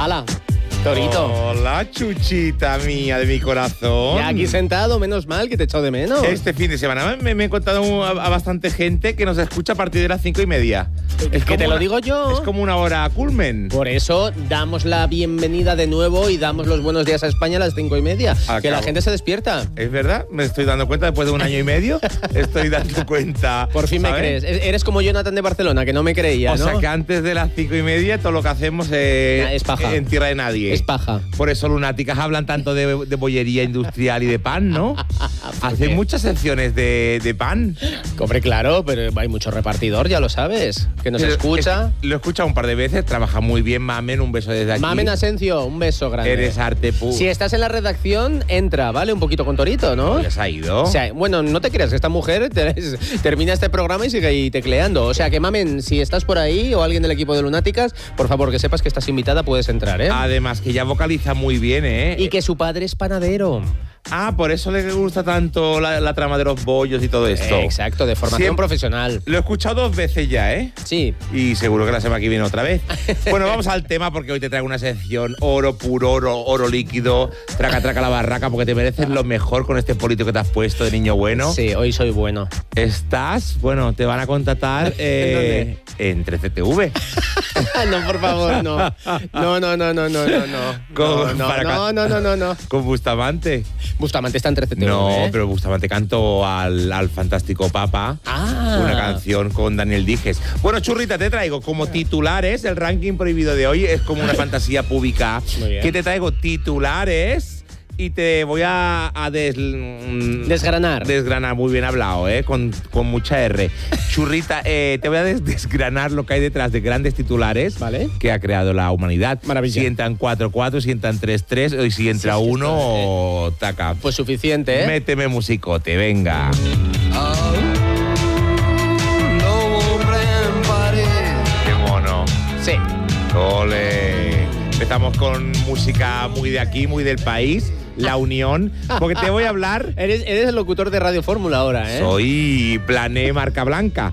¡Hala! Torito. Hola, chuchita mía de mi corazón. Ya aquí sentado, menos mal que te he echado de menos. Este fin de semana me he encontrado a bastante gente que nos escucha a partir de las 5:30. Es que te lo digo yo. Es como una hora culmen. Por eso damos la bienvenida de nuevo y damos los buenos días a España a las 5:30. Que la gente se despierta. Es verdad, me estoy dando cuenta después de un año y medio. Estoy dando cuenta. Por fin ¿sabes? me crees. Eres como Jonathan de Barcelona, que no me creía, O ¿no? sea que antes de las 5:30 todo lo que hacemos es paja. en tierra de nadie. Es paja. Por eso lunáticas hablan tanto de bollería industrial y de pan, ¿no? Hacen muchas secciones de pan. Hombre, claro, pero hay mucho repartidor, ya lo sabes, que nos escucha. Lo he escuchado un par de veces, trabaja muy bien, Mamen, un beso desde aquí. Mamen Asencio, un beso grande. Eres arte puro. Si estás en la redacción, entra, ¿vale? Un poquito con Torito, ¿no? ¿Les ha ido? O sea, bueno, no te creas que esta mujer termina este programa y sigue ahí tecleando. O sea que, Mamen, si estás por ahí o alguien del equipo de Lunáticas, por favor, que sepas que estás invitada, puedes entrar, ¿eh? Además, que ya vocaliza muy bien, ¿eh? Y que su padre es panadero. Ah, por eso le gusta tanto la trama de los bollos y todo esto. Exacto, de formación profesional. Lo he escuchado 2 veces ya, ¿eh? Sí. Y seguro que la semana que viene otra vez. Bueno, vamos al tema porque hoy te traigo una sección oro puro, oro líquido, traca la barraca, porque te mereces lo mejor con este polito que te has puesto de niño bueno. Sí, hoy soy bueno. Bueno, te van a contratar en 13TV. No, por favor, no. No. Con Bustamante. Bustamante está en 13TV. No, pero Bustamante cantó al Fantástico Papa. Una canción con Daniel Dijes. Bueno, churrita, te traigo como titulares. El ranking prohibido de hoy es como una fantasía pública. Que te traigo titulares y te voy a desgranar. Desgranar, muy bien hablado, con mucha R. Churrita, te voy a desgranar lo que hay detrás de grandes titulares, ¿vale? Que ha creado la humanidad. Maravilla. Si entran 4-4, si entran 3-3, y si entra uno, taca. Pues suficiente, ¿eh? Méteme musicote, venga. Qué mono. Sí. Ole. Empezamos con música muy de aquí, muy del país. La Unión, porque te voy a hablar. Eres el locutor de Radio Fórmula ahora, ¿eh? Soy Plané Marca Blanca.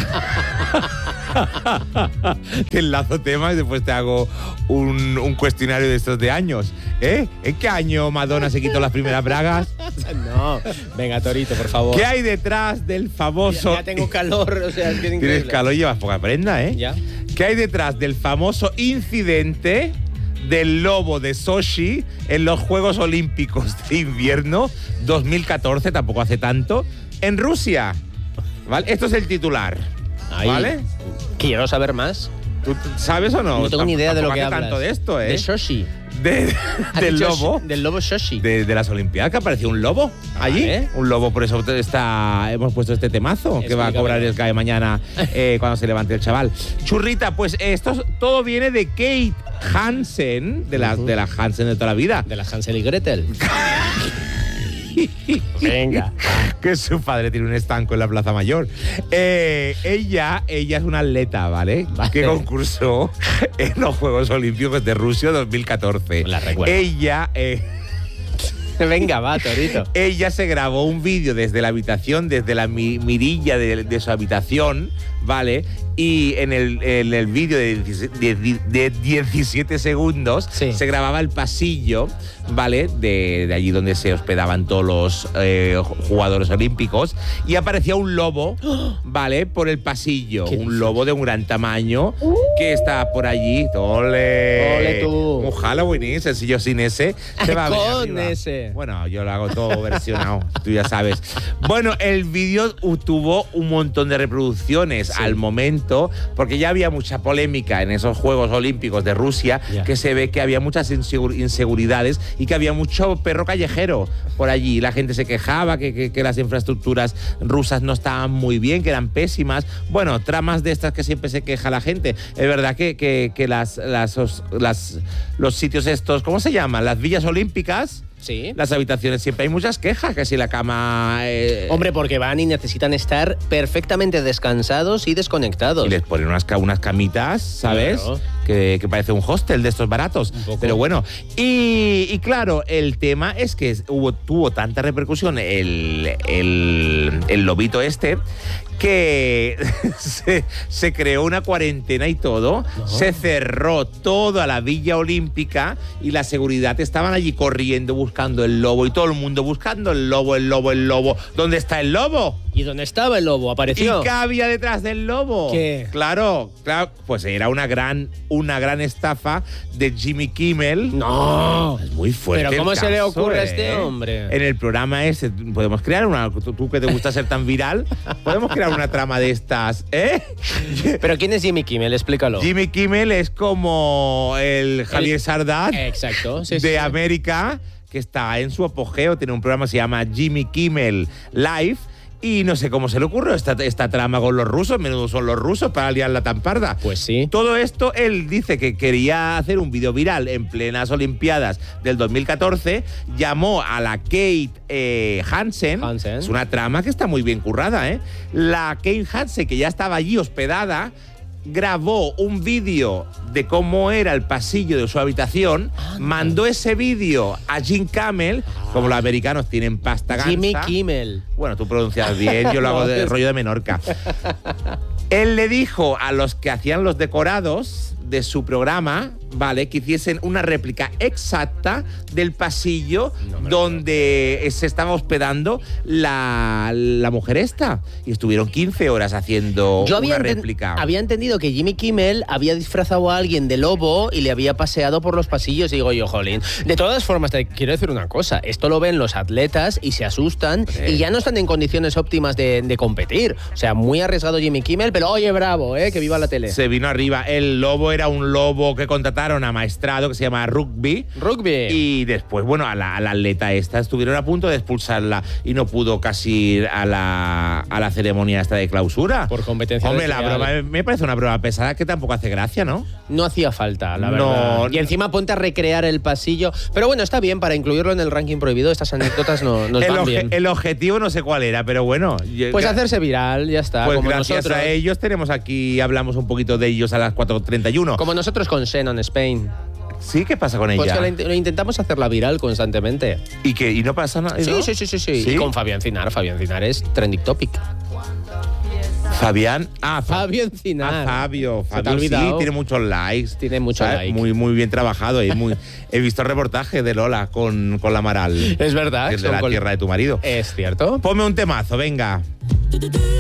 Te enlazo temas y después te hago un cuestionario de estos de años. ¿En qué año Madonna se quitó las primeras bragas? No, venga, Torito, por favor. ¿Qué hay detrás del famoso... Ya tengo calor, o sea, es que es increíble. Tienes calor y llevas poca prenda, ¿eh? Ya. ¿Qué hay detrás del famoso incidente del lobo de Sochi en los Juegos Olímpicos de Invierno 2014, tampoco hace tanto, en Rusia? ¿Vale? Esto es el titular. Ahí. ¿Vale? Quiero saber más. ¿Tú sabes o no? No tengo ni idea de lo que hace hablas. tanto de esto, ¿eh? De Sochi. Del lobo. Del lobo Sochi. De las Olimpiadas, que apareció un lobo allí. Un lobo, por eso hemos puesto este temazo que va a cobrar el CAE mañana cuando se levante el chaval. Churrita, pues esto todo viene de Kate Hansen, de la Hansen de toda la vida. De la Hansel y Gretel. Venga. Que su padre tiene un estanco en la Plaza Mayor. Ella es una atleta, ¿vale? Que concursó en los Juegos Olímpicos de Rusia 2014. La recuerdo. Ella... Venga, va, Torito. Ella se grabó un vídeo desde la habitación, desde la mirilla de su habitación, ¿vale? Y en el vídeo de 17 segundos se grababa el pasillo, ¿vale? De allí donde se hospedaban todos los jugadores olímpicos. Y aparecía un lobo, ¿vale? Por el pasillo. Un lobo de un gran tamaño que está por allí. ¡Ole! tú! Un Halloween, sencillo sin ese. Se va con ese. Bueno, yo lo hago todo versionado, tú ya sabes. Bueno, el vídeo tuvo un montón de reproducciones al momento, porque ya había mucha polémica en esos Juegos Olímpicos de Rusia, que se ve que había muchas inseguridades y que había mucho perro callejero por allí. La gente se quejaba que las infraestructuras rusas no estaban muy bien, que eran pésimas. Bueno, tramas de estas que siempre se queja la gente. Es verdad que los sitios estos, ¿cómo se llaman? Las villas olímpicas. Sí. Las habitaciones siempre hay muchas quejas, que si la cama... Hombre, porque van y necesitan estar perfectamente descansados y desconectados. Y les ponen unas camitas, ¿sabes? Claro. que parece un hostel de estos baratos. Pero bueno, y claro, el tema es que tuvo tanta repercusión el lobito este, que se creó una cuarentena y todo, se cerró toda la Villa Olímpica y la seguridad estaban allí corriendo buscando el lobo y todo el mundo buscando el lobo. ¿Dónde está el lobo? ¿Y dónde estaba el lobo? ¿Apareció? ¿Y qué había detrás del lobo? ¿Qué? Claro, pues era una gran estafa de Jimmy Kimmel. ¡No! Es muy fuerte. ¿Pero cómo el se le caso, ocurre a este hombre? En el programa ese podemos crear tú que te gusta ser tan viral, podemos crear una trama de estas, ¿eh? ¿Pero quién es Jimmy Kimmel? Explícalo. Jimmy Kimmel es como el Javier Sardat exacto, sí, de América, que está en su apogeo, tiene un programa que se llama Jimmy Kimmel Live. Y no sé cómo se le ocurrió esta trama con los rusos. Menudo son los rusos para liarla tan parda. Pues sí. Todo esto, él dice que quería hacer un vídeo viral en plenas Olimpiadas del 2014. Llamó a la Kate Hansen. Es una trama que está muy bien currada, ¿eh? La Kate Hansen, que ya estaba allí hospedada, grabó un vídeo de cómo era el pasillo de su habitación, mandó ese vídeo a Jim Kimmel, como los americanos tienen pasta gansa. Jimmy Kimmel. Bueno, tú pronuncias bien, yo lo hago de rollo de Menorca. Él le dijo a los que hacían los decorados de su programa, ¿vale?, que hiciesen una réplica exacta del pasillo donde se estaba hospedando la mujer esta. Y estuvieron 15 horas haciendo una réplica. Había entendido que Jimmy Kimmel había disfrazado a alguien de lobo y le había paseado por los pasillos. Y digo yo, jolín. De todas formas, te quiero decir una cosa. Esto lo ven los atletas y se asustan y ya no están en condiciones óptimas de competir. O sea, muy arriesgado Jimmy Kimmel, pero oye, bravo, que viva la tele. Se vino arriba. El lobo era un lobo que contrataron amaestrado, que se llama Rugby. Y después, bueno, a la atleta esta estuvieron a punto de expulsarla y no pudo casi ir a la ceremonia esta de clausura. Por competencia. Hombre, la broma me parece una broma pesada que tampoco hace gracia, ¿no? No hacía falta, la verdad. Y encima ponte a recrear el pasillo. Pero bueno, está bien, para incluirlo en el ranking prohibido, estas anécdotas nos van bien. El objetivo no sé cuál era, pero bueno. Pues hacerse viral, ya está. Pues como gracias nosotros. A ellos tenemos aquí, hablamos un poquito de ellos a las 4:31. Como nosotros con Shannon Spain. ¿Sí? ¿Qué pasa con ella? Pues que intentamos hacerla viral constantemente. ¿Y qué? ¿Y no pasa nada? Sí, ¿no? Sí. Y con Fabián Cinar. Fabián Cinar es trending topic. Fabián. Fabián Cinar. Fabio sí, tiene muchos likes. Tiene muchos likes. Muy bien trabajado. He visto el reportaje de Lola con la Amaral. Es verdad. Que es de la tierra de tu marido. Es cierto. Ponme un temazo, venga.